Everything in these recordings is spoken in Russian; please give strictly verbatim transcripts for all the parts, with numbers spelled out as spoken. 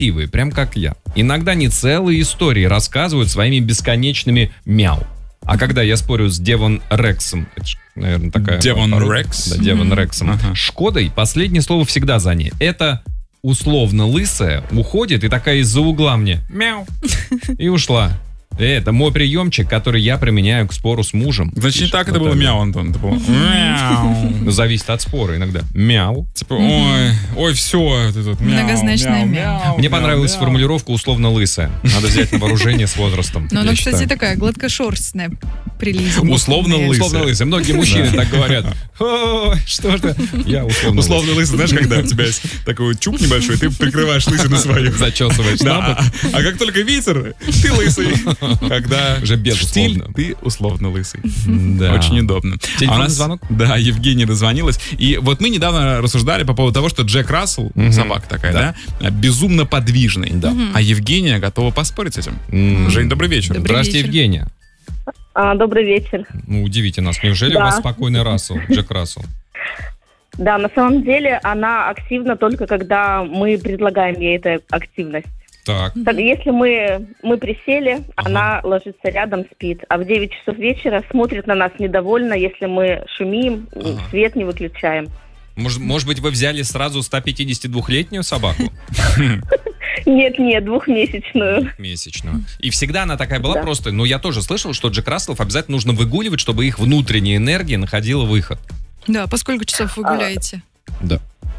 терпеливые, прям как я. Иногда не целые истории рассказывают своими бесконечными мяу. А когда я спорю с Девон Рексом, это ж, наверное, такая... Девон Рекс? Да, Девон Рексом. Ага. Шкодой, последнее слово всегда за ней. Это условно лысая уходит и такая из-за угла мне мяу и ушла. Это мой приемчик, который я применяю к спору с мужем. Значит, не так это было мяу, Антон. Это было мяу. Зависит от спора иногда. Мяу. Типа, ой, ой, все. Многозначное мяу. Мне понравилась формулировка условно лысая. Надо взять на вооружение с возрастом. Но она, кстати, такая гладкошерстная, прилизанная. Условно лысая. Условно лысая. Многие мужчины так говорят. Что это? Я условно Условно лысый. Знаешь, когда у тебя есть такой чуб небольшой, ты прикрываешь лысину свою. Зачесываешь на бок. А как только ветер, ты лысый. Когда уже безусловно. Штиль, ты условно лысый. Да. Очень удобно. Телефонный а у нас, звонок? Да, Евгения дозвонилась. И вот мы недавно рассуждали по поводу того, что Джек Рассел, угу. собака такая, да, да безумно подвижный. Да. Угу. А Евгения готова поспорить с этим. Угу. Жень, добрый вечер. Добрый Здравствуйте, вечер. Евгения. А, добрый вечер. Ну, удивите нас. Неужели да. у вас спокойный Рассел, Джек Рассел? Да, на самом деле она активна только когда мы предлагаем ей эту активность. Так. Так, если мы, мы присели, ага. она ложится рядом, спит. А в девять часов вечера смотрит на нас недовольно, если мы шумим, ага. свет не выключаем. Может, может быть, вы взяли сразу сто пятидесятидвухлетнюю собаку? Нет, нет, двухмесячную. Месячную. И всегда она такая была просто... Но я тоже слышал, что Джек Расселов обязательно нужно выгуливать, чтобы их внутренняя энергия находила выход. Да, по сколько часов вы гуляете? Да.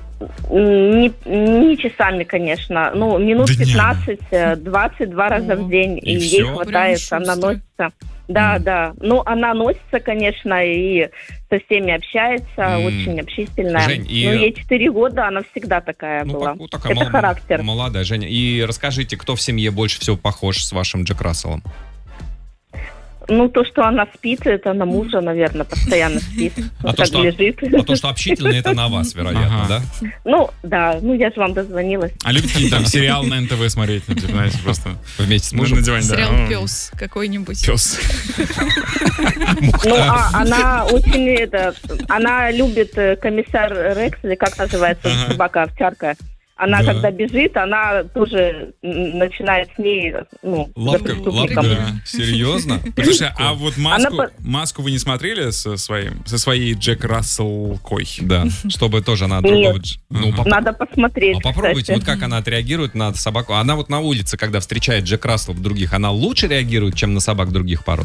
Не, не часами, конечно. Ну, минут пятнадцать-двадцать два раза в день. И, и ей хватает, она носится. Да, mm. да. Ну, она носится, конечно, и со всеми общается, mm. очень общительная. Жень, и... Ну, ей четыре года, она всегда такая ну, была. Как, такая Это мол... характер. Молодая, Женя. И расскажите, кто в семье больше всего похож с вашим Джек Расселом? Ну, то, что она спит, это на мужа, наверное, постоянно спит. А то, что, лежит. А то, что общительный, это на вас, вероятно, ага. да? Ну, да. Ну, я же вам дозвонилась. А любите там сериал на эн тэ вэ смотреть? Ну, типа, знаете, просто вместе с мужем? На диване, сериал да. «Пес» какой-нибудь. «Пес». Ну, а она очень, это, она любит комиссар Рекс, или как называется собака, овчарка. Она, да. когда бежит, она тоже начинает с ней, ну, лапка, лапка, да. Серьезно? Слушай, а вот маску, она... маску вы не смотрели со, своим, со своей Джек Расселкой? Да, чтобы тоже она другого... Ну, uh-huh. поп... Надо посмотреть, А попробуйте, вот как она отреагирует на собаку. Она вот на улице, когда встречает Джек Рассел других, она лучше реагирует, чем на собак других пород?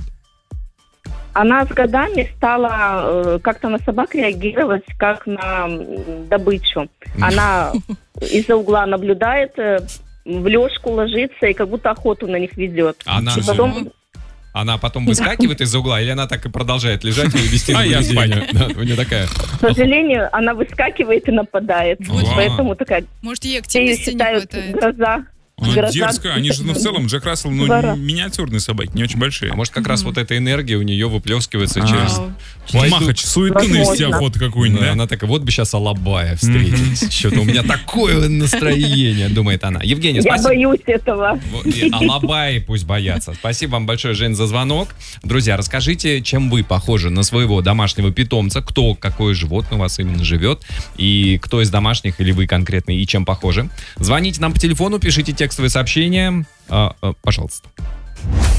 Она с годами стала э, как-то на собак реагировать, как на добычу. Она из-за угла наблюдает, э, в лёжку ложится и как будто охоту на них ведет. Она, и потом... она потом выскакивает из-за угла, или она так и продолжает лежать и вести наблюдение? Да, у нее такая... К сожалению, она выскакивает и нападает. Поэтому такая... Может, ей активности не хватает? Гроза. Она дерзкая, они же, ну, в целом, Джек Рассел, ну, миниатюрные собаки, не очень большие. А может, как раз вот эта энергия у нее выплескивается через... Махач, суету навести охоту какую-нибудь, да? Она такая, вот бы сейчас Алабая встретить. Что-то у меня такое настроение, думает она. Евгения, спасибо. Я боюсь этого. Алабаи пусть боятся. Спасибо вам большое, Жень, за звонок. Друзья, расскажите, чем вы похожи на своего домашнего питомца, кто, какое животное у вас именно живет, и кто из домашних, или вы конкретно, и чем похожи. Звоните нам по телефону, пишите текстовые сообщения. А, а, пожалуйста.